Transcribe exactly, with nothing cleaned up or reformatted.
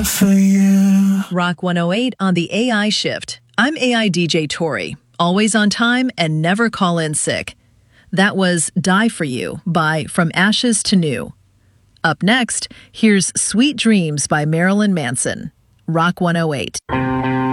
for you. Rock one oh eight on the A I Shift. I'm A I D J Tori, always on time and never call in sick. That was Die For You by From Ashes to New. Up next, here's Sweet Dreams by Marilyn Manson. Rock one oh eight.